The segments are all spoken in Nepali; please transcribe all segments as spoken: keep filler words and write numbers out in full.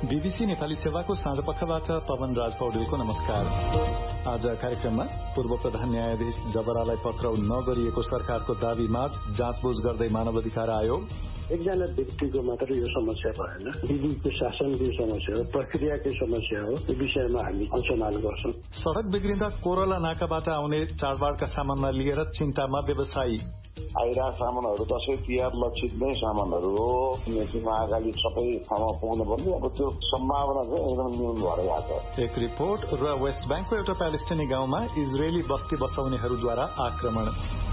बीबीसी नेपाली सेवाको साँझपखबाट पवन राज पौडेलको नमस्कार। आज कार्यक्रममा पूर्व प्रधान न्यायाधीश जबरालाई पक्राउ नगरिएको सरकारको दावीमा जाँचबुझ गर्दै मानव अधिकार आयोग। एकजना व्यक्तिको मात्र यो समस्या भएन, विधिको शासनको समस्या हो, प्रक्रियाकै समस्या हो। यो विषयमा हामी अनुसन्धान गर्छौं। सड़क बिग्रिँदा कोरला नाकाबाट आउने चाडबाडका सामानलाई लिएर चिन्तामा व्यवसायी। आइरा सामानहरू दसैँ तिहार लक्षित नै सामानहरू हो। मेचीमा अगाडि सबै ठाउँमा पुग्नु पर्ने, अब त्यो सम्भावना चाहिँ एकदम न्यून भएर गएको छ। एक रिपोर्ट र वेस्ट ब्याङ्कको एउटा प्यालेस्टिनी गाउँमा इजरायली बस्ती बसाउनेहरूद्वारा आक्रमण।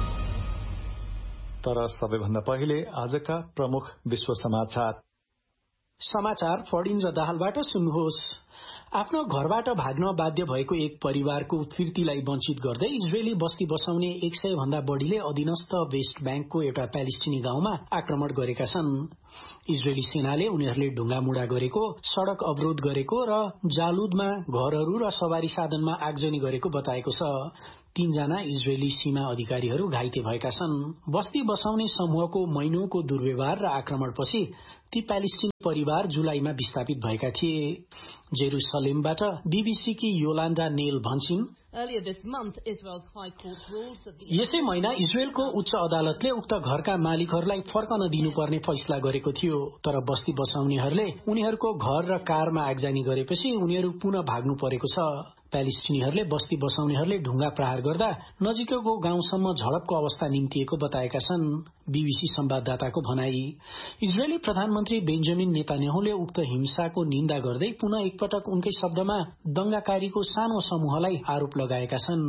तर सबैभन्दा पहिले आजका प्रमुख विश्व समाचार। समाचार फडिन र दाहालबाट सुन्नुहोस्। आफ्नो घरबाट भाग्न बाध्य भएको एक परिवारको फिर्तीलाई वञ्चित गर्दै इजरायली बस्ती बसाउने एक सय भन्दा बढ़ीले अधीनस्थ वेस्ट ब्याङ्कको एउटा प्यालेस्टिनी गाउँमा आक्रमण गरेका छन्। इजरायली सेनाले उनीहरूले ढुङ्गामुढा गरेको, सड़क अवरोध गरेको र जालुदमा घरहरू र सवारी साधनमा आगजनी गरेको बताएको छ। तीनजना इजरायली सीमा अधिकारीहरू घाइते भएका छन्। बस्ती बसाउने समूहको महिनौको दुर्व्यवहार र आक्रमणपछि ती प्यालेस्टिनी परिवार जुलाईमा विस्थापित भएका थिए। जेरुसलेमबाट बीबीसीकी योलान्डा नेल भन्छिन्, यसै महिना इजरायलको उच्च अदालतले उक्त घरका मालिकहरूलाई फर्कन दिनुपर्ने फैसला गरेको थियो। तर बस्ती बसाउनेहरूले उनीहरूको घर र कारमा आगजनी गरेपछि उनीहरू पुनः भाग्नु परेको छ। प्यालेस्टिनीहरूले बस्ती बसाउनेहरूले ढुङ्गा प्रहार गर्दा नजिकैको गाउँसम्म झडपको अवस्था निम्तिएको बताएका छन्। बीबीसी संवाददाताको भनाई। इजरायली प्रधानमन्त्री बेन्जामिन नेतान्याहुले उक्त हिंसाको निन्दा गर्दै पुनः एकपटक उनकै शब्दमा दंगाकारीको सानो समूहलाई आरोप लगाएका छन्।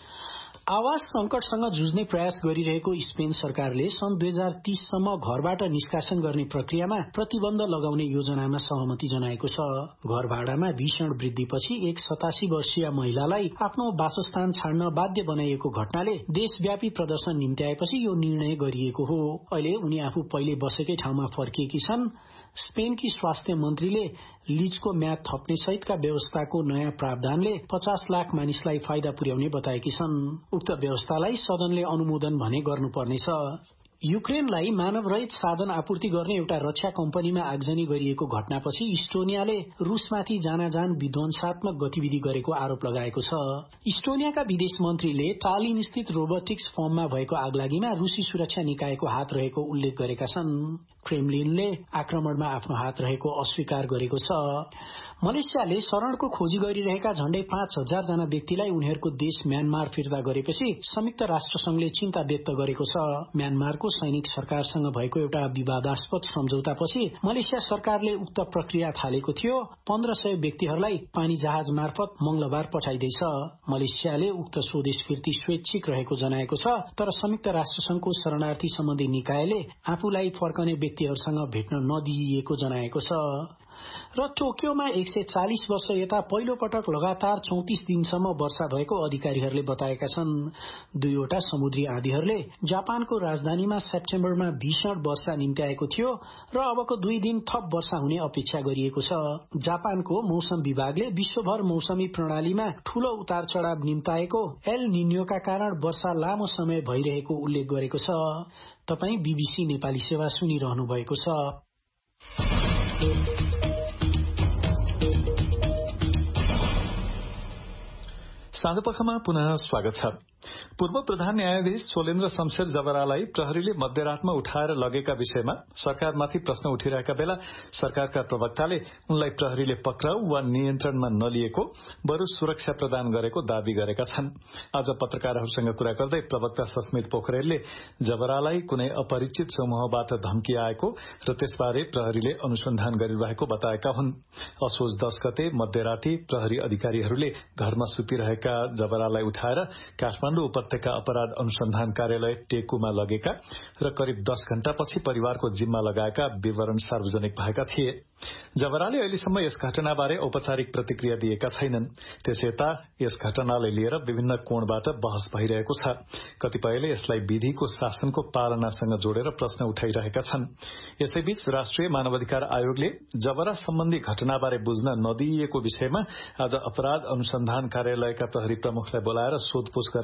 आवास संकटसँग जुझ्ने प्रयास गरिरहेको स्पेन सरकारले सन् दुई हजार तीससम्म घरबाट निष्कासन गर्ने प्रक्रियामा प्रतिबन्ध लगाउने योजनामा सहमति जनाएको छ। घर भाडामा भीषण वृद्धिपछि एक सतासी वर्षीय महिलालाई आफ्नो वासस्थान छाड्न बाध्य बनाइएको घटनाले देशव्यापी प्रदर्शन निम्त्याएपछि यो निर्णय गरिएको हो। अहिले उनी आफू पहिले बसेकै ठाउँमा फर्किएकी छन्। स्पेनकी स्वास्थ्य मन्त्रीले लीजको म्याद थप्ने सहितका व्यवस्थाको नयाँ प्रावधानले पचास लाख मानिसलाई फाइदा पुर्याउने बताएकी छन्। उक्त व्यवस्थालाई सदनले अनुमोदन भने गर्नुपर्नेछ। युक्रेनलाई मानवरहित साधन आपूर्ति गर्ने एउटा रक्षा कम्पनीमा आगजनी गरिएको घटनापछि इस्टोनियाले रूसमाथि जानाजान विध्वंसात्मक गतिविधि गरेको आरोप लगाएको छ। इस्टोनियाका विदेश मन्त्रीले टालिन स्थित रोबोटिक्स फर्ममा भएको आगलागीमा रूसी सुरक्षा निकायको हात रहेको उल्लेख गरेका छन्। क्रेमलिनले आक्रमणमा आफ्नो हात रहेको अस्वीकार गरेको छ। मलेसियाले शरणको खोजी गरिरहेका झण्डै पाँच हजार जना व्यक्तिलाई उनीहरूको देश म्यानमार फिर्ता गरेपछि संयुक्त राष्ट्र संघले चिन्ता व्यक्त गरेको छ। म्यानमारको सैनिक सरकारसँग भएको एउटा विवादास्पद सम्झौतापछि मलेसिया सरकारले उक्त प्रक्रिया थालेको थियो। पन्ध्र सय व्यक्तिहरूलाई पानी जहाज मार्फत मंगलबार पठाइदैछ। मलेसियाले उक्त स्वदेश फिर्ती स्वैच्छिक रहेको जनाएको छ। तर संयुक्त राष्ट्र संघको शरणार्थी सम्बन्धी निकायले आफूलाई फर्कने व्यक्तिहरूसँग भेट्न नदिइएको जनाएको छ। र टोकियोमा एक सय चालिस वर्ष यता पहिलो पटक लगातार चौतिस दिनसम्म वर्षा भएको अधिकारीहरूले बताएका छन्। दुईवटा समुद्री आँधीहरूले जापानको राजधानीमा सेप्टेम्बरमा भीषण वर्षा निम्त्याएको थियो र अबको दुई दिन थप वर्षा हुने अपेक्षा गरिएको छ। जापानको मौसम विभागले विश्वभर मौसमी प्रणालीमा ठूलो उतार चढ़ाव निम्ताएको एल निन्योका कारण वर्षा लामो समय भइरहेको उल्लेख गरेको छ। तपाई बीबीसी नेपाली सेवा सुनिरहनु भएको छ। साँझपखमा पुनः स्वागत छ। पूर्व प्रधान न्यायाधीश सोलेन्द्र शमशेर जबरालाई प्रहरीले मध्यरातमा उठाएर लगेका विषयमा सरकारमाथि प्रश्न उठिरहेका बेला सरकारका प्रवक्ताले उनलाई प्रहरीले पक्राउ वा नियन्त्रणमा नलिएको बरु सुरक्षा प्रदान गरेको दावी गरेका छन्। आज पत्रकारहरूसँग कुरा गर्दै प्रवक्ता सस्मित पोखरेलले जबरालाई कुनै अपरिचित समूहबाट धम्की आएको र त्यसबारे प्रहरीले अनुसन्धान गरिरहेको बताएका हुन्। असोज दस गते मध्यराती प्रहरी अधिकारीहरूले घरमा सुतिरहेका जबरालाई उठाएर काठमाडौँ उपत्यका अपराध अनुसन्धान कार्यालय टेकुमा लगेका र करिब दस घण्टापछि परिवारको जिम्मा लगाएका विवरण सार्वजनिक भएका थिए। जबराले अहिलेसम्म यस घटनाबारे औपचारिक प्रतिक्रिया दिएका छैनन्। त्यसयता यस घटनालाई लिएर विभिन्न कोणबाट बहस भइरहेको छ। कतिपयले यसलाई विधिको शासनको पालनासँग जोडेर प्रश्न उठाइरहेका छन्। यसैबीच राष्ट्रिय मानवाधिकार आयोगले जबरा सम्बन्धी घटनाबारे बुझ्न नदिइएको विषयमा आज अपराध अनुसन्धान कार्यालयका प्रहरी प्रमुखलाई बोलाएर सोधपूछ गरेको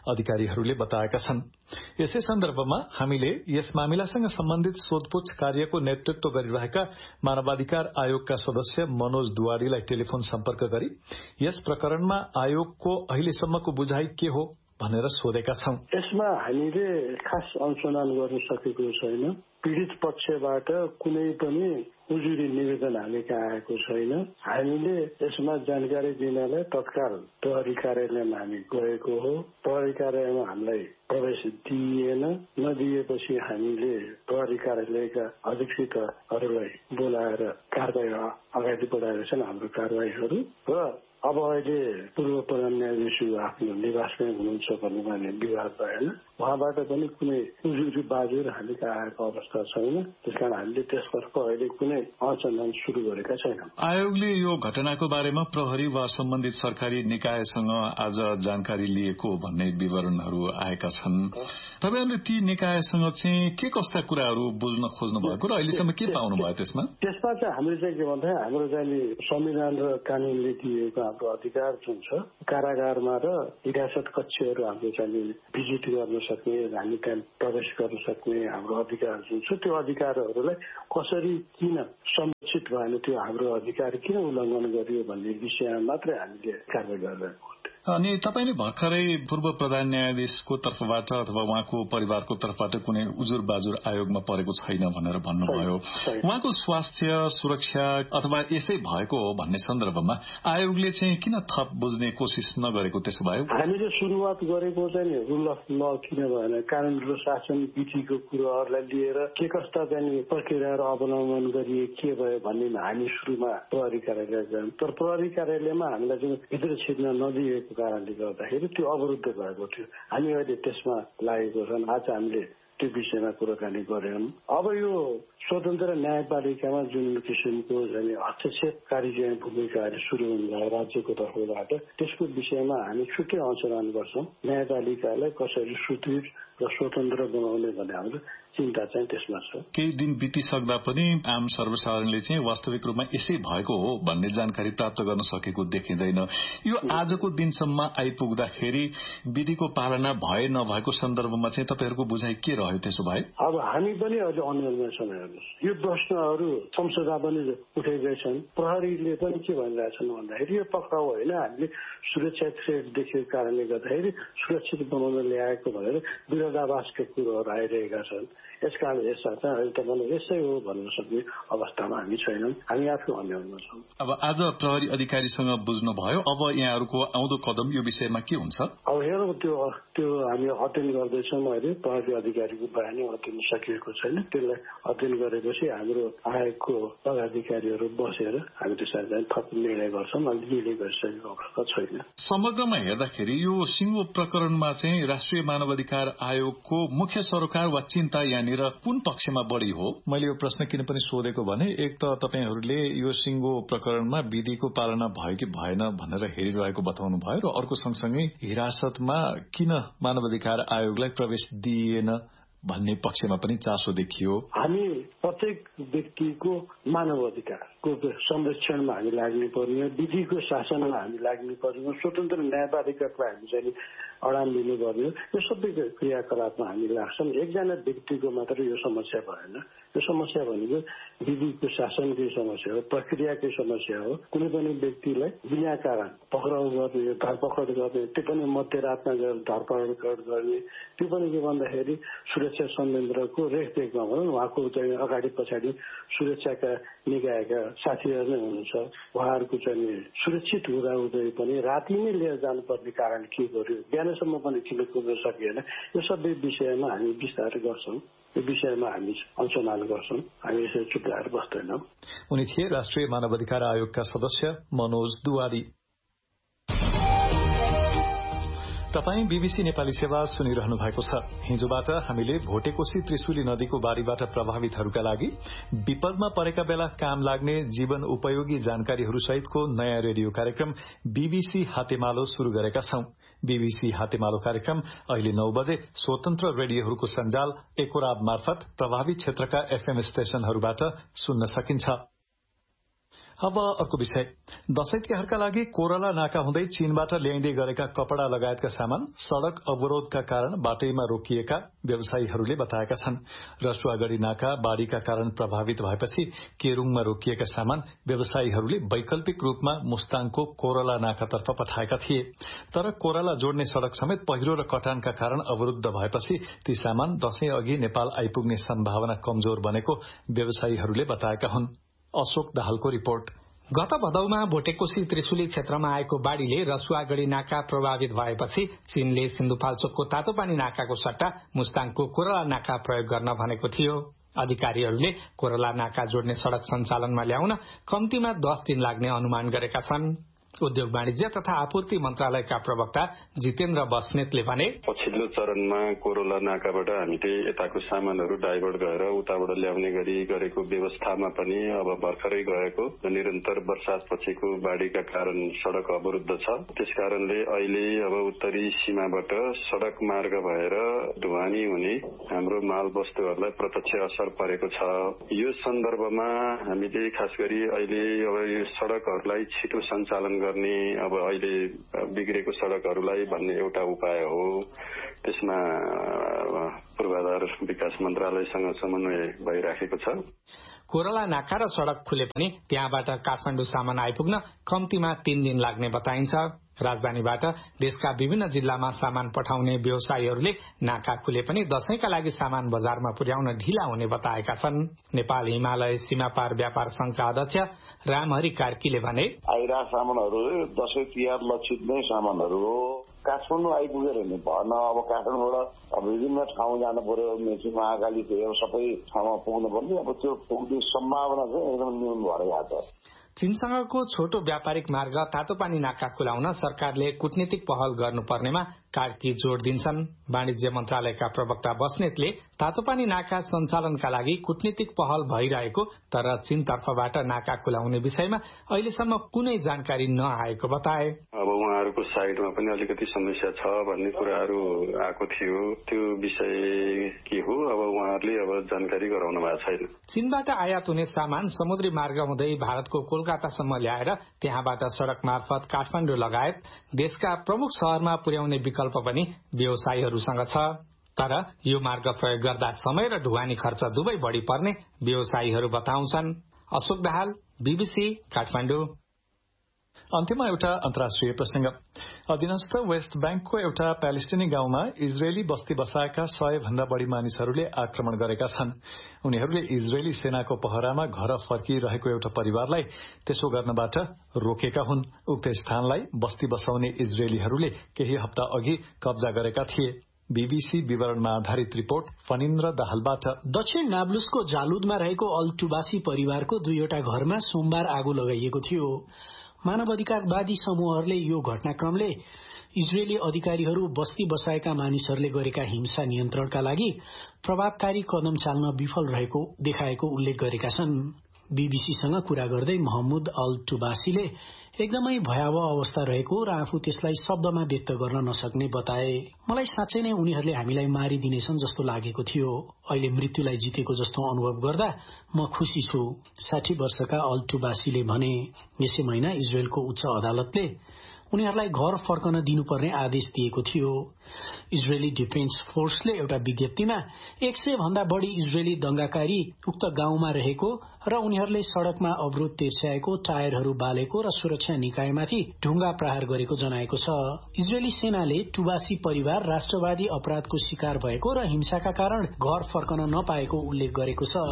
अधिकारीहरूले बताएका छन्। यसै सन्दर्भमा हामीले यस मामिलासँग सम्बन्धित सोधपूछ कार्यको नेतृत्व गरिरहेका मानवाधिकार आयोगका सदस्य मनोज दुवारीलाई टेलिफोन सम्पर्क गरी यस प्रकरणमा आयोगको अहिलेसम्मको बुझाइ के हो भनेर सोधेका छौं। यसमा हामीले खास अनुसन्धान गर्न सकेको छैन। पीड़ित पक्षबाट कुनै पनि उजुरी निवेदन हामी कहाँ आएको छैन। हामीले यसमा जानकारी दिनलाई तत्काल प्रहरी कार्यालयमा हामी गएको हो। प्रहरी कार्यालयमा हामीलाई प्रवेश दिइएन। नदिएपछि हामीले प्रहरी कार्यालयका अधीक्षकहरूलाई बोलाएर कारबाही अगाडि बढाएका छन् हाम्रो कारबाहीहरू। र अब अहिले पूर्व प्रधान न्यायाधीश आफ्नो निवासमै हुनुहुन्छ भन्ने विवाद भएन। उहाँबाट पनि कुनै उजुरी बाजुर हामी कहाँ आएको अवस्था छैन। त्यसकारण हामीले त्यसतर्फ अहिले कुनै अनुसन्धान सुरु गरेका छैनौं। आयोगले यो घटनाको बारेमा प्रहरी वा सम्बन्धित सरकारी निकायसँग आज जानकारी लिएको भन्ने विवरणहरू आएका छन्। तपाईहरुले ती निकायसँग चाहिँ के कस्ता कुराहरू बुझ्न खोज्नु भएको र अहिलेसम्म के पाउनु भयो त्यसमा? त्यसमा चाहिँ हामीले चाहिँ के भन्दा हाम्रो चाहिँ संविधान र कानूनले दिएको हाम्रो अधिकार जुन छ कारागारमा र हिरासत कक्षहरू हाम्रो चाहिँ भिजिट गर्न सक्ने, हामी त्यहाँ प्रवेश गर्न सक्ने हाम्रो अधिकार जुन छ त्यो अधिकारहरूलाई कसरी किन संरक्षित भएन, त्यो हाम्रो अधिकार किन उल्लङ्घन गरियो भन्ने विषयमा मात्रै हामीले कारबाही गरिरहेको। अनि तपाईले भर्खरै पूर्व प्रधान न्यायाधीशको तर्फबाट अथवा उहाँको परिवारको तर्फबाट कुनै उजुर बाजुर आयोगमा परेको छैन भनेर भन्नुभयो। उहाँको स्वास्थ्य सुरक्षा अथवा यसै भएको हो भन्ने सन्दर्भमा आयोगले चाहिँ किन थप बुझ्ने कोसिस नगरेको त्यसो भयो? हामीले सुरुवात गरेको चाहिँ रुल अफ ल किन भएन, कानून र शासन विधिको कुराहरूलाई लिएर के कस्ता चाहिँ प्रक्रियाहरू अवलम्बन गरिए के भयो भन्ने हामी सुरुमा प्रहरी कार्यालय गयौं। तर प्रहरी कार्यालयमा हामीलाई चाहिँ भित्र छिर्न नदिएको कारणले गर्दाखेरि त्यो अवरुद्ध भएको थियो। हामी अहिले त्यसमा लागेको छन्। आज हामीले त्यो विषयमा कुराकानी गर्यौं। अब यो स्वतन्त्र न्यायपालिकामा जुन किसिमको हस्तक्षेपकारी चाहिँ भूमिकाहरू सुरु हुनुभयो राज्यको तर्फबाट, त्यसको विषयमा हामी छुट्टै अनुसन्धान गर्छौं। न्यायपालिकालाई कसरी सुदृढ र स्वतन्त्र बनाउने भन्ने हाम्रो चिन्ता चाहिँ त्यसमा छ। केही दिन बितिसक्दा पनि आम सर्वसाधारणले चाहिँ वास्तविक रूपमा यसै भएको हो भन्ने जानकारी प्राप्त गर्न सकेको देखिँदैन। यो आजको दिनसम्म आइपुग्दाखेरि विधिको पालना भए नभएको सन्दर्भमा चाहिँ तपाईहरूको बुझाइ के रह्यो त्यसो भए? अब हामी पनि अहिले अन्यलमा छौँ। यो प्रश्नहरू संसदमा पनि उठेकै छन्। प्रहरीले पनि के भनिरहेछन् भन्दाखेरि यो पक्राउ होइन, हामीले सुरक्षा थ्रेट देखेको कारणले गर्दाखेरि सुरक्षित बनाउन ल्याएको भनेर विरोधाभासका कुरोहरू आइरहेका छन्। यसकारण यसमा चाहिँ अहिले तपाईँले यसै हो भन्न सक्ने अवस्थामा हामी छैनौँ। हामी आफै अन्यलमा छौँ। अब आज प्रहरी अधिकारीसँग बुझ्नुभयो, अब यहाँहरूको आउँदो कदम यो विषयमा के हुन्छ? अब हेरौँ, त्यो त्यो हामी अध्ययन गर्दैछौँ। अहिले प्रहरी अधिकारीको बयान अध्ययन सकिएको छैन। त्यसलाई अध्ययन गरेपछि हाम्रो आयोगको पदाधिकारीहरू बसेर हामी त्यसलाई थप निर्णय गर्छौँ। अहिले निर्णय गरिसकेको अवस्था छैन। समग्रमा हेर्दाखेरि यो सिङ्गो प्रकरणमा चाहिँ राष्ट्रिय मानवाधिकार आयोगको मुख्य सरोकार वा चिन्ता यहाँनिर कुन पक्षमा बढी हो? मैले यो प्रश्न किन पनि सोधेको भने एक त तपाईहरूले यो सिङ्गो प्रकरणमा विधिको पालना भयो कि भएन भनेर हेरिरहेको बताउनु भयो र अर्को सँगसँगै हिरासतमा किन मानवाधिकार आयोगलाई प्रवेश दिइएन भन्ने पक्षमा पनि चासो देखियो। हामी प्रत्येक व्यक्तिको मानव अधिकारको संरक्षणमा हामी लाग्नु पर्ने, विधिको शासनमा हामी लाग्नु पर्ने, स्वतन्त्र न्यायपालिकाको हामी चाहिँ अडान लिनुपर्ने, यो सबै क्रियाकलापमा हामी लाग्छौँ। एकजना व्यक्तिको मात्र यो समस्या भएन। यो समस्या भनेको विधिको शासनकै समस्या हो, प्रक्रियाकै समस्या हो। कुनै पनि व्यक्तिलाई बिना कारण पक्राउ गर्ने, धरपकड गर्ने, त्यो पनि मध्यरातमा गएर धरपकड गर्ने, त्यो पनि के भन्दाखेरि सुरक्षा संयन्त्रको रेखदेखमा भनौँ, उहाँको चाहिँ अगाडि पछाडि सुरक्षाका निकायका साथीहरू नै हुनुहुन्छ। उहाँहरूको चाहिँ सुरक्षित हुँदाहुँदै पनि राति नै लिएर जानुपर्ने कारण के गर्यो, बिहानसम्म पनि किन कुद्न सकिएन, यो सबै विषयमा हामी विस्तार गर्छौँ। यो विषयमा हामी अनुसन्धान गर्छौँ। हामी यसरी चुप्लाएर बस्दैनौँ। उनी थिए राष्ट्रिय मानवाधिकार आयोगका सदस्य मनोज दुवारी। तपाईं बीबीसी नेपाली सेवा सुनिरहनु भएको छ। हिजोबाट हामीले भोटेकोशी त्रिशुली नदीको बाढीबाट प्रभावितहरूका लागि विपदमा परेका बेला काम लाग्ने जीवन उपयोगी जानकारीहरू सहितको नयाँ रेडियो कार्यक्रम बीबीसी हातेमालो शुरू गरेका छौं। बीबीसी हातेमालो कार्यक्रम अहिले नौ बजे स्वतन्त्र रेडियोहरूको सञ्जाल एकोराब मार्फत प्रभावित क्षेत्रका एफएम स्टेशनहरूबाट सुन्न सकिन्छ। अब अर्को विषय, दशैं तिहारका लागि कोरला नाका हुँदै चीनबाट ल्याइँदै गरेका कपड़ा लगायतका सामान सड़क अवरोधका कारण बाटैमा रोकिएका व्यवसायीहरूले बताएका छन्। रसुवागढ़ी नाका बाढ़ीका कारण प्रभावित भएपछि केरूङमा रोकिएका सामान व्यवसायीहरूले वैकल्पिक रूपमा मुस्ताङको कोरला नाकातर्फ पठाएका थिए। तर कोरला जोड्ने सड़क समेत पहिरो र कटानका कारण अवरुद्ध भएपछि ती सामान दशैं अघि नेपाल आइपुग्ने सम्भावना कमजोर बनेको व्यवसायीहरूले बताएका हुन्। अशोक दाहालको रिपोर्ट। गत भदौमा भोटेकोशी त्रिशुली क्षेत्रमा आएको बाढ़ीले रसुवागढ़ी नाका प्रभावित भएपछि चीनले सिन्धुपाल्चोकको तातोपानी नाकाको सट्टा मुस्ताङको कोरला नाका प्रयोग गर्न भनेको थियो। अधिकारीहरूले कोरला नाका जोड्ने सड़क सञ्चालनमा ल्याउन कम्तीमा दस दिन लाग्ने अनुमान गरेका छन्। उद्योग वाणिज्य तथा आपूर्ति मन्त्रालयका प्रवक्ता जितेन्द्र बस्नेतले भने, पछिल्लो चरणमा कोरोला नाकाबाट हामीले यताको सामानहरू डाइभर्ट गरेर उताबाट ल्याउने गरी गरेको व्यवस्थामा पनि अब भर्खरै गएको निरन्तर वर्षात पछिको बाढ़ीका कारण सड़क अवरुद्ध छ। त्यसकारणले अहिले अब उत्तरी सीमाबाट सड़क मार्ग भएर ढुवानी हुने हाम्रो माल वस्तुहरूलाई प्रत्यक्ष असर परेको छ। यो सन्दर्भमा हामीले खास गरी अहिले अब यो सड़कहरूलाई छिटो सञ्चालन गर्ने अब अहिले बिग्रेको सड़कहरूलाई भन्ने एउटा उपाय हो। त्यसमा पूर्वाधार विकास मन्त्रालयसँग समन्वय भइराखेको छ। कोरला नाका र सड़क खुले पनि त्यहाँबाट काठमाडौँ सामान आइपुग्न कम्तीमा तीन दिन लाग्ने बताइन्छ। राजधानीबाट देशका विभिन्न जिल्लामा सामान पठाउने व्यवसायीहरूले नाका खुले पनि दशैंका लागि सामान बजारमा पुर्याउन ढिला हुने बताएका छन्। नेपाल हिमालय सीमापार व्यापार संघका अध्यक्ष रामहरि कार्कीले भने, आइरा सामानहरू दशैं तिहार लक्षित नै सामानहरू हो। काठमाडौँ आइपुगेर नि भएन। अब काठमाडौँबाट अब विभिन्न ठाउँ जानु पर्यो, मेची महाकाली थियो, सबै ठाउँमा पुग्नु पर्ने। अब त्यो पुग्ने सम्भावना चाहिँ एकदम न्यून भएर गएको छ। चीनसँगको छोटो व्यापारिक मार्ग तातोपानी नाका खुलाउन सरकारले कूटनीतिक पहल गर्नुपर्नेमा कार्की जोड़ दिन्छन्। वाणिज्य मन्त्रालयका प्रवक्ता बस्नेतले तातोपानी नाका सञ्चालनका लागि कूटनीतिक पहल भइरहेको तर चीन तर्फबाट नाका खुलाउने विषयमा अहिलेसम्म कुनै जानकारी नआएको बताए। अब उहाँहरूको साइडमा पनि अलिकति समस्या छ भन्ने कुराहरू आएको थियो। त्यो विषय के हो अब उहाँहरूले अब जानकारी गराउनु भएको छैन। चीनबाट आयात हुने सामान समुद्री मार्ग हुँदै भारतको कोलकातासम्म ल्याएर त्यहाँबाट सड़क मार्फत काठमाडौँ लगायत देशका प्रमुख शहरमा पुर्याउने विकल्प पनि व्यवसायीहरूसँग छ। तर यो मार्ग प्रयोग गर्दा समय र ढुवानी खर्च दुवै बढ़ी पर्ने व्यवसायीहरू बताउँछन्। अशोक दाहाल, बीबीसी, काठमाडौँ। अन्त्यमा एउटा अन्तर्राष्ट्रिय प्रसंग। अधीनस्थ वेस्ट ब्याङ्कको एउटा प्यालेस्टिनी गाउँमा इजरायली बस्ती बसाएका सय भन्दा बढ़ी मानिसहरूले आक्रमण गरेका छन्। उनीहरूले इजरायली सेनाको पहरामा घर फर्किरहेको एउटा परिवारलाई त्यसो गर्नबाट रोकेका हुन्। उक्त स्थानलाई बस्ती बसाउने इजरायलीहरूले केही हप्ता अघि कब्जा गरेका थिए। बीबीसी विवरणमा आधारित रिपोर्ट फनिन्द्र दाहालबाट। दक्षिण नाब्लुसको जालुदमा रहेको अल टुबासी परिवारको दुईवटा घरमा सोमबार आगो लगाइएको थियो। मानवाधिकारवादी समूहहरूले यो घटनाक्रमले इजरायली अधिकारीहरू बस्ती बसाएका मानिसहरूले गरेका हिंसा नियन्त्रणका लागि प्रभावकारी कदम चाल्न विफल रहेको देखाएको उल्लेख गरेका छन्। बीबीसीसँग कुरा गर्दै महमुद अल टुबासीले एकदमै भयावह अवस्था रहेको र आफू त्यसलाई शब्दमा व्यक्त गर्न नसक्ने बताए। मलाई साँच्चै नै उनीहरूले हामीलाई मारिदिनेछन् जस्तो लागेको थियो। अहिले मृत्युलाई जितेको जस्तो अनुभव गर्दा म खुशी छु, साठी वर्षका अल टुबासीले भने। यसै महिना इजरायलको उच्च अदालतले उनीहरूलाई घर फर्कन दिनुपर्ने आदेश दिएको थियो। इजरायली डिफेन्स फोर्सले एउटा विज्ञप्तिमा एक सय भन्दा बढ़ी इजरायली दंगाकारी उक्त गाउँमा रहेको र उनीहरूले सड़कमा अवरोध तेर्स्याएको, टायरहरू बालेको र सुरक्षा निकायमाथि ढुङ्गा प्रहार गरेको जनाएको छ। इजरायली सेनाले टुबासी परिवार राष्ट्रवादी अपराधको शिकार भएको र हिंसाका कारण घर फर्कन नपाएको उल्लेख गरेको छ।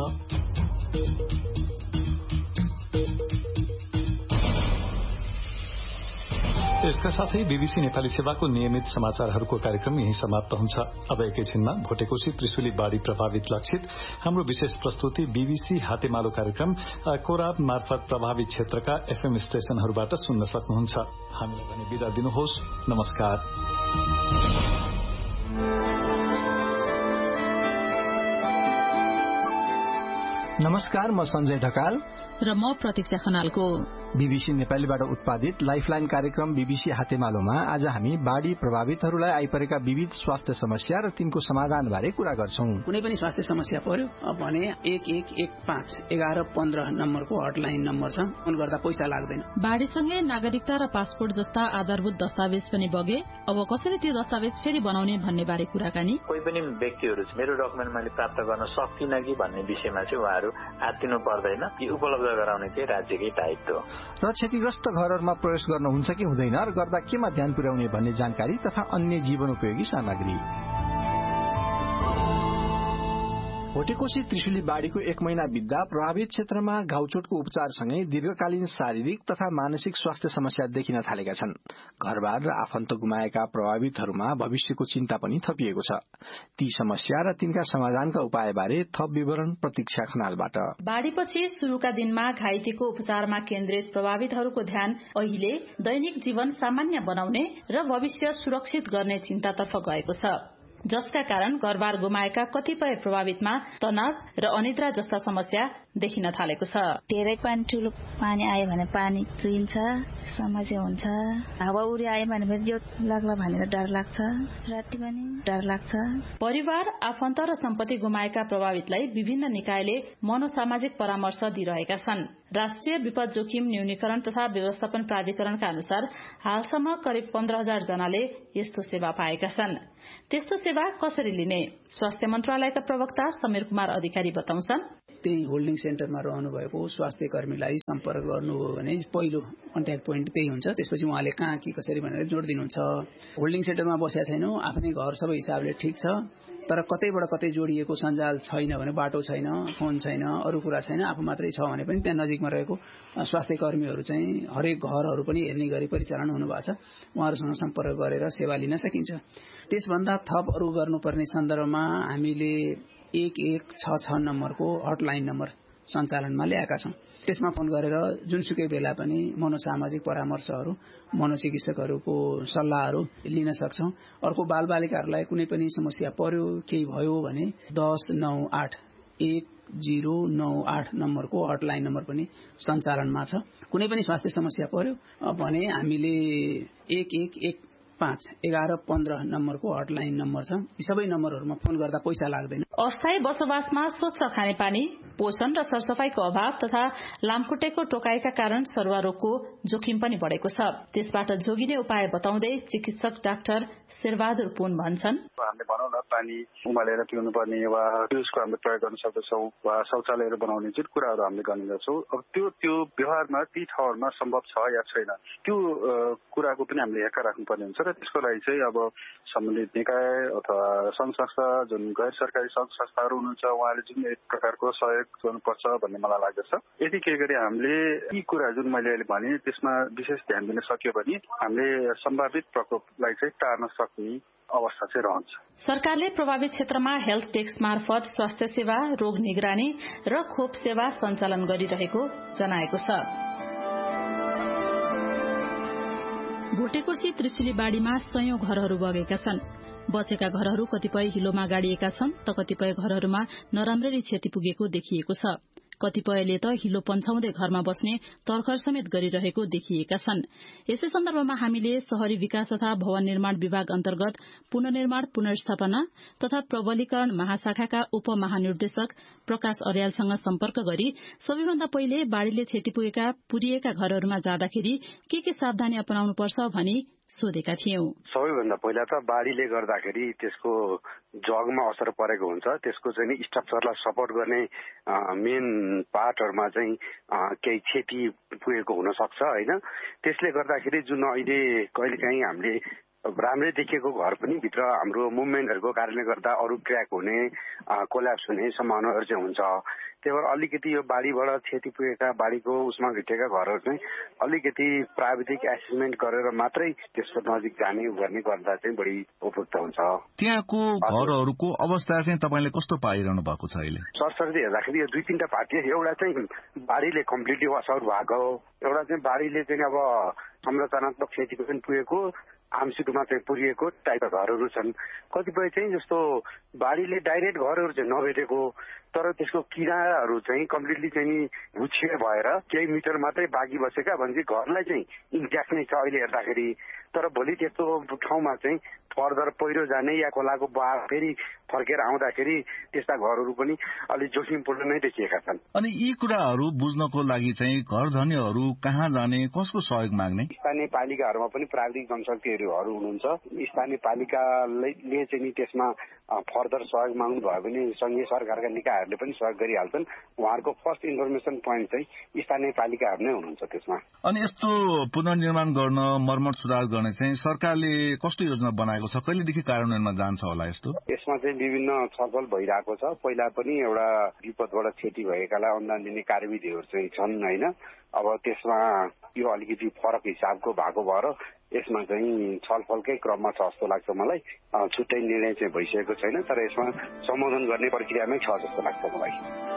यसका साथै बीबीसी नेपाली सेवाको नियमित समाचारहरूको कार्यक्रम यही समाप्त हुन्छ। अब एकैछिनमा भोटेकोशी त्रिशुली बाढ़ी प्रभावित लक्षित हाम्रो विशेष प्रस्तुति बीबीसी हातेमालो कार्यक्रम कोराब मार्फत प्रभावित क्षेत्रका एफएम स्टेशनहरूबाट सुन्न सक्नुहुन्छ। हामीलाई भने बिदा दिनुहोस्। नमस्कार। नमस्कार, म सञ्जय ढकाल र म प्रतीक्षा खनालको। बीबीसी नेपालीबाट उत्पादित लाइफलाइन कार्यक्रम बीबीसी हातेमालोमा आज हामी बाढ़ी प्रभावितहरूलाई आइपरेका विविध स्वास्थ्य समस्या र तिनको समाधान बारे कुरा गर्छौं। कुनै पनि स्वास्थ्य समस्या पर्यो भने एक एक एक पाँच एघार पन्ध्र नम्बरको हटलाइन नम्बर छ, फोन गर्दा पैसा लाग्दैन। बाढ़ीसँगै नागरिकता र पासपोर्ट जस्ता आधारभूत दस्तावेज पनि बगे, अब कसरी त्यो दस्तावेज फेरि बनाउने भन्ने बारे कुराकानी। कोही पनि व्यक्तिहरू मेरो डकुमेन्ट मैले प्राप्त गर्न सक्दिनँ कि भन्ने विषयमा चाहिँ उहाँहरू आत्तिनु पर्दैन, कि उपलब्ध गराउने चाहिँ राज्यकै दायित्व हो। र क्षतिग्रस्त घरहरूमा प्रवेश गर्नुहुन्छ कि हुँदैन र गर्दा केमा ध्यान पुर्याउने भन्ने जानकारी तथा अन्य जीवनोपयोगी सामग्री। भोटेकोशी त्रिशुली बाढ़ीको एक महिना बित्दा प्रभावित क्षेत्रमा घाउचोटको उपचारसँगै दीर्घकालीन शारीरिक तथा मानसिक स्वास्थ्य समस्या देखिन थालेका छन्। घरबार र आफन्त गुमाएका प्रभावितहरूमा भविष्यको चिन्ता पनि थपिएको छ। ती समस्या र तिनका समाधानका उपायबारे थप विवरण प्रतीक्षा खनालबाट। बाढ़ीपछि शुरूका दिनमा घाइतेको उपचारमा केन्द्रित प्रभावितहरूको ध्यान अहिले दैनिक जीवन सामान्य बनाउने र भविष्य सुरक्षित गर्ने चिन्तातर्फ गएको छ, जसका कारण घरबार गुमाएका कतिपय प्रभावितमा तनाव र अनिद्रा जस्ता समस्या देखिन थालेको छ। धेरै पानी ठूलो पानी आयो भने पानी चुइन्छ, समस्या हुन्छ। हावा उरी आयो भने फेरि जो लाग्ला भनेर डर लाग्छ, राति पनि डर लाग्छ। परिवार, आफन्त र सम्पत्ति गुमाएका प्रभावितलाई विभिन्न निकायले मनोसामाजिक परामर्श दिइरहेका छन्। राष्ट्रिय विपद जोखिम न्यूनीकरण तथा व्यवस्थापन प्राधिकरणका अनुसार हालसम्म करिब पन्ध्र हजार जनाले यस्तो सेवा पाएका छन्। त्यस्तो सेवा कसरी लिने? स्वास्थ्य मन्त्रालयका प्रवक्ता समीर कुमार अधिकारी बताउँछन्। त्यही होल्डिङ सेन्टरमा रहनु भएको स्वास्थ्य कर्मीलाई सम्पर्क गर्नु हो भने पहिलो कन्ट्याक्ट पोइन्ट त्यही हुन्छ। त्यसपछि उहाँले कहाँ के कसरी भनेर जोड दिनुहुन्छ। होल्डिङ सेन्टरमा बसेका छैनौं, आफ्नै घर सबै हिसाबले ठिक छ, तर कतैबाट कतै जोडिएको सञ्जाल छैन भने, बाटो छैन, फोन छैन, अरू कुरा छैन, आफू मात्रै छ भने पनि त्यहाँ नजिकमा रहेको स्वास्थ्य कर्मीहरू चाहिँ हरेक घरहरू पनि हेर्ने गरी परिचालन हुनुभएको छ, उहाँहरूसँग सम्पर्क गरेर सेवा लिन सकिन्छ। त्यसभन्दा थप अरू गर्नुपर्ने सन्दर्भमा हामीले एक एक छ छ नम्बरको हटलाइन नम्बर सञ्चालनमा ल्याएका छौं। त्यसमा फोन गरेर जुनसुकै बेला पनि मनोसामाजिक परामर्शहरू, मनोचिकित्सकहरूको सल्लाहहरू लिन सक्छौं। अर्को बालबालिकाहरूलाई कुनै पनि समस्या पर्यो, केही भयो भने दस नौ आठ एक जिरो नौ आठ नम्बरको हटलाइन नम्बर पनि सञ्चालनमा छ। कुनै पनि स्वास्थ्य समस्या पर्यो भने हामीले एक एक एक पाँच एघार पन्ध्र नम्बरको हटलाइन नम्बर छ। यी सबै नम्बरहरूमा फोन गर्दा पैसा लाग्दैन। अस्थायी बसोबासमा स्वच्छ खानेपानी, पोषण र सरसफाईको अभाव तथा लामखुट्टेको टोकाइका कारण सरुवा रोगको जोखिम पनि बढ़ेको छ। त्यसबाट जोगिने उपाय बताउँदै चिकित्सक डाक्टर शेरबहादुर पुन भन्छन्, हामीले भनौँ न पानी उमालेर पिउनु पर्ने वा फ्रिजको हामीले प्रयोग गर्न सक्दछौँ वा शौचालयहरू बनाउने जुन कुराहरू हामीले गर्ने गर्छौँ, अब त्यो त्यो व्यवहारमा ती ठाउँहरूमा सम्भव छ या छैन, त्यो कुराको पनि हामीले हेरका राख्नुपर्ने हुन्छ। र त्यसको लागि चाहिँ अब सम्बन्धित निकाय अथवा संघ संस्था, जुन गैर सरकारी संघ संस्थाहरू हुनुहुन्छ, उहाँले जुन एक प्रकारको सहयोग गर्नुपर्छ भन्ने मलाई लाग्दछ। यदि के गरे हामीले यी कुरा जुन मैले अहिले भने त्यसमा विशेष ध्यान दिन सक्यो भने हामीले सम्भावित प्रकोपलाई चाहिँ टार्न सक्ने अवस्था चाहिँ रहन्छ। सरकारले प्रभावित क्षेत्रमा हेल्थ डेस्क मार्फत स्वास्थ्य सेवा, रोग निगरानी र खोप सेवा सञ्चालन गरिरहेको जनाएको छ। भोटेकोशी त्रिशुली बाढ़ीमा सयौं घरहरू बगेका छन्। बचेका घरहरू कतिपय हिलोमा गाडिएका छन् त कतिपय घरहरूमा नराम्ररी क्षति पुगेको देखिएको छ। कतिपयले त हिलो पन्छाउँदै घरमा बस्ने तर्खर समेत गरिरहेको देखिएका छन्। यसै सन्दर्भमा हामीले शहरी विकास तथा भवन निर्माण विभाग अन्तर्गत पुनर्निर्माण पुनर्स्थापना तथा प्रबलीकरण महाशाखाका उपमहानिर्देशक प्रकाश अर्यालसँग सम्पर्क गरी सबैभन्दा पहिले बाढ़ीले क्षति पुगेका पुरिएका घरहरूमा जाँदाखेरि के के सावधानी अपनाउनुपर्छ भनी सोधेका थियौं। सबैभन्दा पहिला त बाढ़ीले गर्दाखेरि त्यसको जगमा असर परेको हुन्छ। त्यसको चाहिँ स्ट्रक्चरलाई सपोर्ट गर्ने मेन पार्टहरूमा चाहिँ केही क्षति पुगेको हुन सक्छ हैन। त्यसले गर्दाखेरि जुन अहिले कहिलेकाहीँ हामीले राम्रै देखिएको घर पनि भित्र हाम्रो मुभमेन्टहरूको कारणले गर्दा अरू क्र्याक हुने, कोल्याप्स हुने सम्भावनाहरू चाहिँ हुन्छ। त्यही भएर अलिकति यो बाढीबाट क्षति पुगेका, बाढीको उसमा घिटेका घरहरू चाहिँ अलिकति प्राविधिक एसेसमेन्ट गरेर मात्रै त्यसको नजिक जाने गर्ने गर्दा चाहिँ बढी उपयुक्त हुन्छ। त्यहाँको घरहरूको अवस्था चाहिँ तपाईँले कस्तो पाइरहनु भएको छ अहिले? सरसर्ती हेर्दाखेरि यो दुई तीनटा पार्टी, एउटा चाहिँ बाढीले कम्प्लिटली वास आउट भएको, एउटा चाहिँ बाढीले चाहिँ अब संरचनात्मक क्षतिको पनि पुगेको, आमसिटुमा चाहिँ पुरिएको टाइपका घरहरू छन्। कतिपय चाहिँ जस्तो बाढीले डाइरेक्ट घरहरू चाहिँ नभेटेको, तर त्यसको किराहरू चाहिँ कम्प्लिटली चाहिँ गुच्छे भएर केही मिटर मात्रै बाँकी बसेका भने घरलाई चाहिँ इन्ट्याक्ट नै छ अहिले हेर्दाखेरि। तर भोलि त्यस्तो ठाउँमा चाहिँ फर्दर पहिरो जाने या खोलाको बहाव फेरि फर्केर आउँदाखेरि त्यस्ता घरहरू पनि अलिक जोखिमपूर्ण नै देखिएका छन्। अनि यी कुराहरू बुझ्नको लागि चाहिँ घर धनीहरू कहाँ जाने, कसको सहयोग माग्ने? स्थानीय पालिकाहरूमा पनि प्राविधिक जनशक्तिहरू हुनुहुन्छ। स्थानीय पालिकाले चाहिँ नि त्यसमा फर्दर सहयोग माग्नु भयो भने संघीय सरकारका निकायहरूले पनि सहयोग गरिहाल्छन्। उहाँहरूको फर्स्ट इन्फर्मेसन पोइन्ट चाहिँ स्थानीय पालिकाहरू नै हुनुहुन्छ त्यसमा। अनि यस्तो पुनर्निर्माण गर्न, मर्मत सुधार गर्ने चाहिँ सरकारले कस्तो योजना बनाएको छ, कहिलेदेखि कार्यान्वयनमा जान्छ होला यस्तो? यसमा चाहिँ विभिन्न छलफल भइरहेको छ। पहिला पनि एउटा विपदबाट क्षति भएकालाई अनुदान दिने कार्यविधिहरू चाहिँ छन् होइन। अब त्यसमा यो अलिकति फरक हिसाबको भएको भएर यसमा चाहिँ छलफलकै क्रममा छ जस्तो लाग्छ मलाई। छुट्टै निर्णय चाहिँ भइसकेको छैन, तर यसमा सम्बोधन गर्ने प्रक्रियामै छ जस्तो लाग्छ मलाई।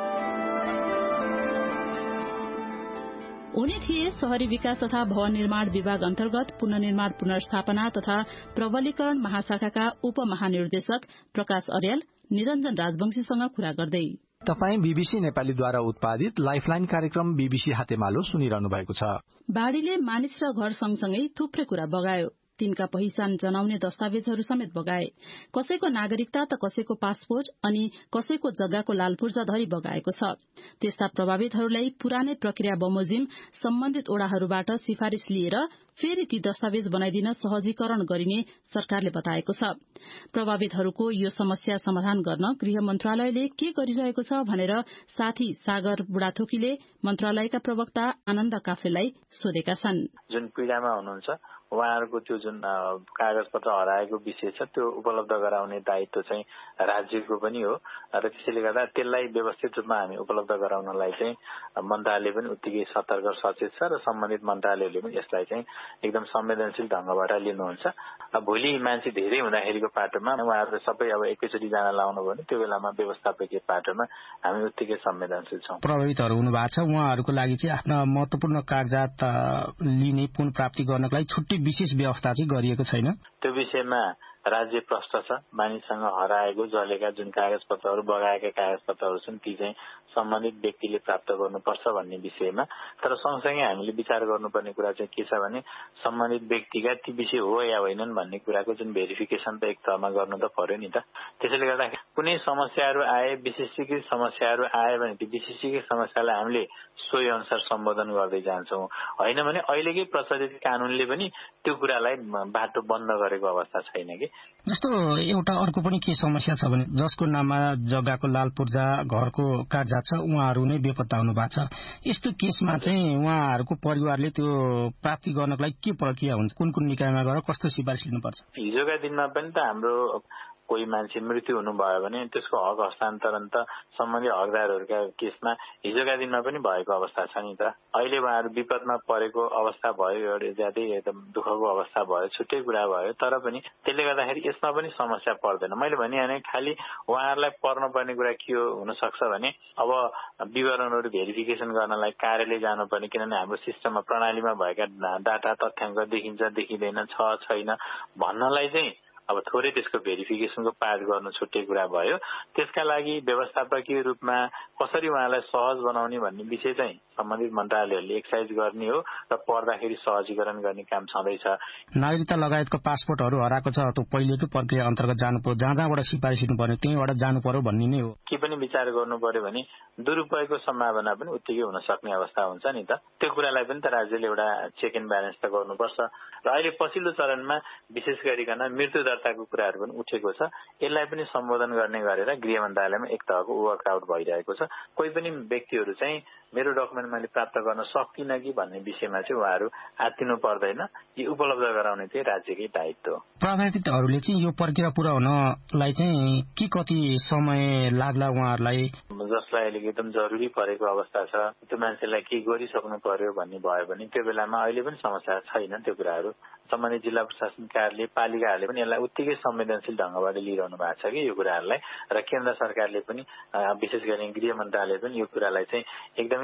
उनी थिए शहरी विकास तथा भवन निर्माण विभाग अन्तर्गत पुनर्निर्माण पुनर्स्थापना तथा प्रबलीकरण महाशाखाका उपमहानिर्देशक प्रकाश अर्याल निरञ्जन राजवंशीसँग कुरा गर्दै। तपाई बीबीसी नेपालीद्वारा उत्पादित लाइफलाइन कार्यक्रम बीबीसी हातेमालो सुनिरहनु भएको छ। बाढ़ीले मानिस र घर सँगसँगै थुप्रै कुरा बगायो। तिनका पहिचान जनाउने दस्तावेजहरू समेत बगाए। कसैको नागरिकता त कसैको पासपोर्ट अनि कसैको जग्गाको लालपुर्जा धरी बगाएको छ। त्यस्ता प्रभावितहरूलाई पुरानै प्रक्रिया बमोजिम सम्बन्धित ओडाहरूबाट सिफारिश लिएर फेरि ती दस्तावेज बनाइदिन सहजीकरण गरिने सरकारले बताएको छ। प्रभावितहरूको यो समस्या समाधान गर्न गृह मन्त्रालयले के गरिरहेको छ भनेर साथी सागर बुढाथोकीले मन्त्रालयका प्रवक्ता आनन्द काफ्लेलाई सोधेका छन्। जुन पीडामा हुनुहुन्छ उहाँहरूको त्यो जुन कागजपत्र हराएको विषय छ त्यो उपलब्ध गराउने दायित्व चाहिँ राज्यको पनि हो र त्यसैले गर्दा त्यसलाई व्यवस्थित रूपमा हामी उपलब्ध गराउनलाई चाहिँ मन्त्रालय पनि उत्तिकै सतर्क सचेत छ र सम्बन्धित मन्त्रालयले पनि यसलाई चाहिँ एकदम संवेदनशील ढंगबाट लिनुहुन्छ। भोलि मान्छे धेरै हुँदाखेरिको पाटोमा उहाँहरूले सबै अब एकैचोटि जान लाउनु भयो भने त्यो बेलामा व्यवस्थापकीय पाटोमा हामी उत्तिकै संवेदनशील छौँ। प्रभावितहरू हुनु भएको छ उहाँहरूको लागि चाहिँ आफ्ना महत्वपूर्ण कागजात लिने पुन प्राप्ति गर्नको लागि छुट्टै विशेष व्यवस्था चाहिँ गरिएको छैन। त्यो विषयमा राज्य प्रष्ट छ। मानिससँग हराएको जलेका जुन कागजपत्रहरू बगाएका कागजपत्रहरू छन् ती चाहिँ सम्बन्धित व्यक्तिले प्राप्त गर्नुपर्छ भन्ने विषयमा। तर सँगसँगै हामीले विचार गर्नुपर्ने कुरा चाहिँ के छ भने सम्बन्धित व्यक्तिका ती विषय हो या होइनन् भन्ने कुराको जुन भेरिफिकेसन त एक तहमा गर्नु त पर्यो नि त। त्यसैले गर्दा कुनै समस्याहरू आए विशेषीकृत समस्याहरू आए भने ती विशेषीकृत समस्यालाई हामीले सोही अनुसार सम्बोधन गर्दै जान्छौँ। होइन भने अहिलेकै प्रचलित कानूनले पनि त्यो कुरालाई बाटो बन्द गरेको अवस्था छैन कि। जस्तो एउटा अर्को पनि के समस्या छ भने जसको नाममा जग्गाको लालपुर्जा घरको कागजात छ उहाँहरू नै बेपत्ता हुनु भएको छ। यस्तो केसमा चाहिँ उहाँहरूको परिवारले त्यो प्राप्ति गर्नको लागि के प्रक्रिया हुन्छ, कुन कुन निकायमा गएर कस्तो सिफारिस लिनुपर्छ? हिजोका दिनमा पनि त हाम्रो कोही मान्छे मृत्यु हुनुभयो भने त्यसको हक हस्तान्तरण त सम्बन्धित हकदारहरूका केसमा हिजोका दिनमा पनि भएको अवस्था छ नि त। अहिले उहाँहरू विपदमा परेको अवस्था भयो, एउटा ज्यादै एकदम दुःखको अवस्था भयो, छुट्टै कुरा भयो। तर पनि त्यसले गर्दाखेरि यसमा पनि समस्या पर्दैन। मैले भने खालि उहाँहरूलाई पर्नुपर्ने कुरा के हो हुन सक्छ भने अब विवरणहरू भेरिफिकेसन गर्नलाई कार्यालय जानुपर्ने, किनभने हाम्रो सिस्टममा प्रणालीमा भएका डाटा तथ्याङ्क देखिन्छ देखिँदैन छ छैन भन्नलाई चाहिँ अब थोरै त्यसको भेरिफिकेसनको पास गर्नु छुट्टै कुरा भयो। त्यसका लागि व्यवस्थापकीय रूपमा कसरी उहाँलाई सहज बनाउने भन्ने विषय चाहिँ सम्बन्धित मन्त्रालयहरूले एक्सर्साइज गर्ने हो र पर्दाखेरि सहजीकरण गर्ने काम छँदैछ। नागरिकता लगायतको पासपोर्टहरू हराएको छ त्यो पहिलेकै प्रक्रिया अन्तर्गत जानु पर्यो, जहाँ जहाँबाट सिफारिस दिनुपर्ने त्यहीँबाट जानु पर्यो भन्ने नै हो। के पनि विचार गर्नु पर्यो भने दुरुपयोगको सम्भावना पनि उत्तिकै हुन सक्ने अवस्था हुन्छ नि त। त्यो कुरालाई पनि त राज्यले एउटा चेक एन्ड ब्यालेन्स त गर्नुपर्छ। र अहिले पछिल्लो चरणमा विशेष गरिकन मृत्यु दर्ताको कुराहरू पनि उठेको छ। यसलाई पनि सम्बोधन गर्ने गरेर गृह मन्त्रालयमा एक तहको वर्कआउट भइरहेको छ। कोही पनि व्यक्तिहरू चाहिँ मेरो डकुमेन्ट मैले प्राप्त गर्न सक्दिनँ कि भन्ने विषयमा चाहिँ उहाँहरू आत्तिनु पर्दैन। यो उपलब्ध गराउने चाहिँ राज्यकै दायित्व हो। प्रभावितहरूले चाहिँ यो प्रक्रिया पूरा हुनलाई चाहिँ के कति समय लाग्ला उहाँहरूलाई? जसलाई अहिले एकदम जरुरी परेको अवस्था छ त्यो मान्छेलाई के गरिसक्नु पर्यो भन्ने भयो भने त्यो बेलामा अहिले पनि समस्या छैन। त्यो कुराहरू सम्बन्धित जिल्ला प्रशासन कार्यालय पालिकाहरूले पनि यसलाई उत्तिकै संवेदनशील ढंगबाट लिइरहनु भएको छ कि यो कुराहरूलाई। र केन्द्र सरकारले पनि विशेष गरी गृह मन्त्रालयले पनि यो कुरालाई चाहिँ एकदमै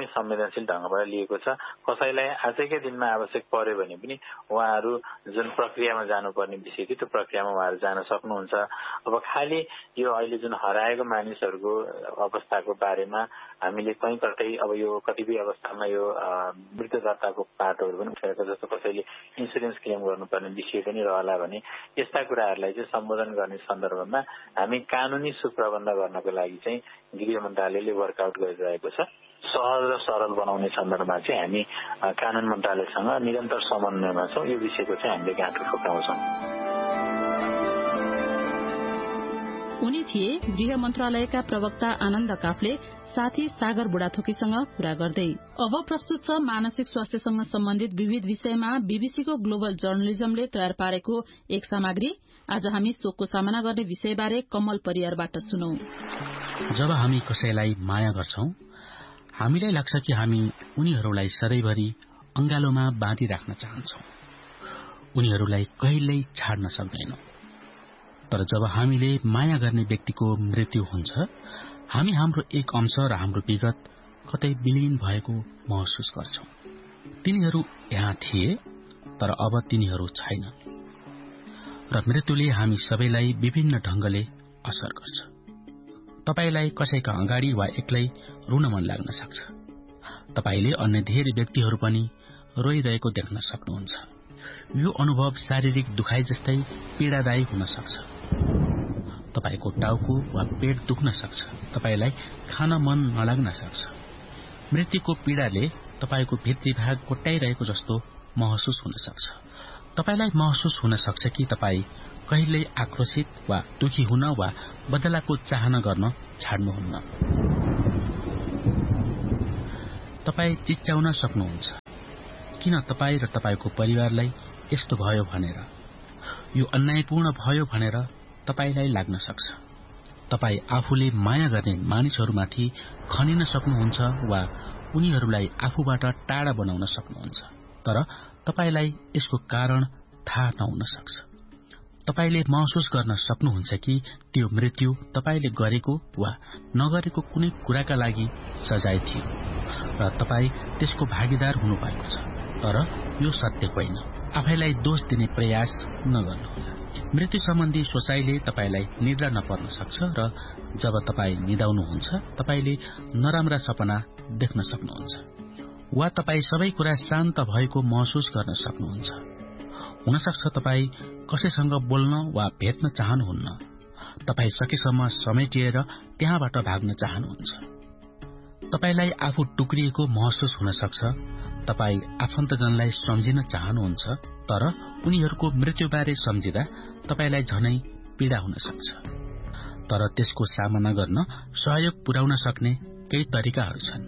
एकदमै संवेदनशील ढंगबाट लिएको छ। कसैलाई आजकै दिनमा आवश्यक पर्यो भने पनि उहाँहरू जुन प्रक्रियामा जानुपर्ने विषय थियो त्यो प्रक्रियामा उहाँहरू जान सक्नुहुन्छ। अब खालि यो अहिले जुन हराएको मानिसहरूको अवस्थाको बारेमा हामीले कहीँ कतै अब यो कतिपय अवस्थामा यो मृत्यु दर्ताको पाटोहरू पनि उठेको जस्तो कसैले इन्सुरेन्स क्लेम गर्नुपर्ने विषय पनि रहला भने यस्ता कुराहरूलाई चाहिँ सम्बोधन गर्ने सन्दर्भमा हामी कानुनी सुप्रबन्ध गर्नको लागि चाहिँ गृह मन्त्रालयले वर्कआउट गरिरहेको छ। सहज र सरल बनाउने सन्दर्भमा चाहिँ हामी कानून मन्त्रालयसँग निरन्तर समन्वयमा छौँ। यो विषयको चाहिँ हामीले गाँठो ठोकाउँछौँ। उनी थिए गृह मन्त्रालयका प्रवक्ता आनन्द काफ्ले साथी सागर बुढाथोकीसँग कुरा गर्दै। अब प्रस्तुत छ मानसिक स्वास्थ्यसँग सम्बन्धित विविध विषयमा बीबीसीको ग्लोबल जर्नलिजमले तयार पारेको एक सामग्री। आज हामी शोकको सामना गर्ने विषयबारे कमल परियारबाट सुनौं। जब हामी कसैलाई माया गर्छौं हामीलाई लाग्छ कि हामी उनीहरूलाई सधैँभरि अंगालोमा बाँधि राख्न चाहन्छौं, उनीहरूलाई कहिल्यै छाड्न सक्दैनौं। तर जब हामीले माया गर्ने व्यक्तिको मृत्यु हुन्छ हामी हाम्रो एक अंश र हाम्रो विगत कतै विलीन भएको महसुस गर्छौं। तिनीहरू यहाँ थिए तर अब तिनीहरू छैनन् र मृत्युले हामी सबैलाई विभिन्न ढंगले असर गर्छ। तपाईलाई कसैका अगाडि वा एक्लै रुन मन लाग्न सक्छ। तपाईले अन्य धेरै व्यक्तिहरू पनि रोइरहेको देख्न सक्नुहुन्छ। यो अनुभव शारीरिक दुखाइ जस्तै पीड़ादायी हुन सक्छ। तपाईको टाउको वा पेट दुख्न सक्छ। तपाईलाई खान मन नलाग्न सक्छ। मृत्युको पीड़ाले तपाईको भित्री भाग कोट्याइरहेको जस्तो महसुस हुन सक्छ। तपाईलाई महसुस हुन सक्छ कि तपाई कहिल्यै आक्रोशित वा दुखी हुन वा बदलाको चाहना गर्न छाड्नुहुन्न। तपाई चिच्चाउन सक्नुहुन्छ किन तपाई र तपाईको परिवारलाई यस्तो भयो भनेर। यो अन्यायपूर्ण भयो भनेर तपाईलाई लाग्न सक्छ। तपाई आफूले माया गर्ने मानिसहरूमाथि खनिन सक्नुहुन्छ वा उनीहरूलाई आफूबाट टाढा बनाउन सक्नुहुन्छ। तर तपाईलाई यसको कारण थाहा नहुन सक्छ। तपाईले महसुस गर्न सक्नुहुन्छ कि त्यो मृत्यु तपाईले गरेको वा नगरेको कुनै कुराका लागि सजाय थियो र तपाई त्यसको भागीदार हुनुभएको छ। तर यो सत्य होइन। आफैलाई दोष दिने प्रयास नगर्नुहोला। मृत्यु सम्बन्धी सोचाइले तपाईलाई निद्रा नपर्न सक्छ र जब तपाई निदाउनुहुन्छ तपाईले नराम्रा सपना देख्न सक्नुहुन्छ वा तपाई सबै कुरा शान्त भएको महसुस गर्न सक्नुहुन्छ। हुन सक्छ तपाई कसैसँग बोल्न वा भेट्न चाहनुहुन्न। तपाई सकेसम्म समेटिएर त्यहाँबाट भाग्न चाहनुहुन्छ। तपाईलाई आफू टुक्रिएको महसुस हुन सक्छ। तपाई आफन्तजनलाई सम्झिन चाहनुहुन्छ तर उनीहरूको मृत्युबारे सम्झिँदा तपाईलाई झनै पीड़ा हुन सक्छ। तर त्यसको सामना गर्न सहयोग पुर्याउन सक्ने केही तरिकाहरू छन्।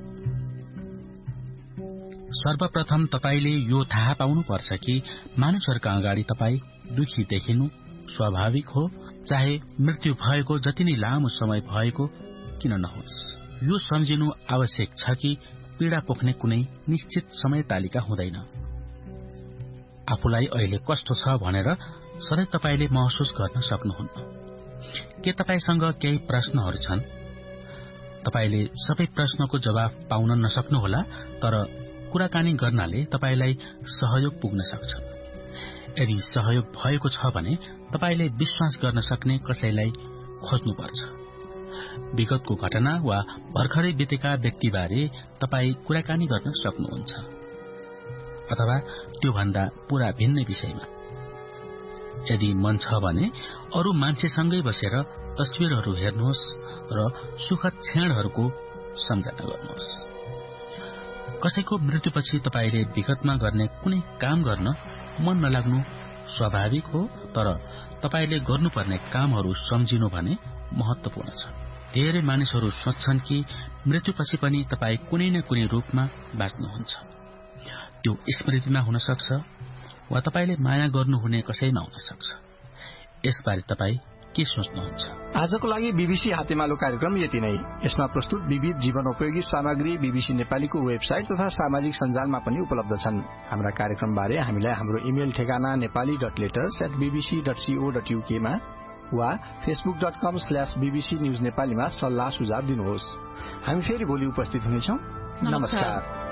सर्वप्रथम तपाईले यो थाहा पाउनुपर्छ कि मानिसहरूका अगाडि तपाई दुखी देखिनु स्वाभाविक हो, चाहे मृत्यु भएको जति नै लामो समय भएको किन नहोस्। यो सम्झिनु आवश्यक छ कि पीड़ा पोख्ने कुनै निश्चित समय तालिका हुँदैन। आफूलाई अहिले कस्तो छ भनेर सधैँ तपाईले महसुस गर्न सक्नुहुन्न। के तपाईसँग केही प्रश्नहरू छन्? तपाईले सबै प्रश्नको जवाफ पाउन नसक्नुहोला तर कुराकानी गर्नाले तपाईलाई सहयोग पुग्न सक्छ। यदि सहयोग भएको छ भने तपाईले विश्वास गर्न सक्ने कसैलाई खोज्नुपर्छ। विगतको घटना वा भर्खरै बितेका व्यक्तिबारे तपाई कुराकानी गर्न सक्नुहुन्छ अथवा त्योभन्दा पूरा भिन्न विषयमा। यदि मन छ भने अरू मान्छेसँगै बसेर तस्विरहरू हेर्नुहोस् र सुखद क्षणहरूको सम्झना गर्नुहोस्। कसैको मृत्युपछि तपाईले विगतमा गर्ने कुनै काम गर्न मन नलाग्नु स्वाभाविक हो तर तपाईले गर्नुपर्ने कामहरू सम्झिनु भने महत्वपूर्ण छ। धेरै मानिसहरू सोच्छन् कि मृत्युपछि पनि तपाई कुनै न कुनै रूपमा बाँच्नुहुन्छ। त्यो स्मृतिमा हुन सक्छ वा तपाईले माया गर्नुहुने कसैमा हुन सक्छ। यसबारे तपाई के सोच्नुहुन्छ? आजको लागि बीबीसी हातेमालो कार्यक्रम यति नै। यसमा प्रस्तुत विविध जीवनोपयोगी सामग्री बीबीसी नेपालीको वेबसाइट तथा सामाजिक सञ्जालमा पनि उपलब्ध छन्। हाम्रा कार्यक्रमबारे हामीलाई हाम्रो इमेल ठेगाना Nepali dot letters at BBC dot CO dot यूकेमा वा फेसबुक डट कम स्ल्याश बीबीसी न्यूज नेपालीमा सल्लाह सुझाव दिनुहोस्। हामी फेरि भोलि उपस्थित हुनेछौं। नमस्कार।